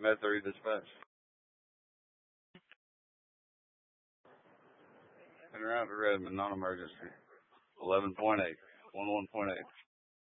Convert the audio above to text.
Med 3 dispatch. Heading around to Redmond, non-emergency. 11.8. 11.8.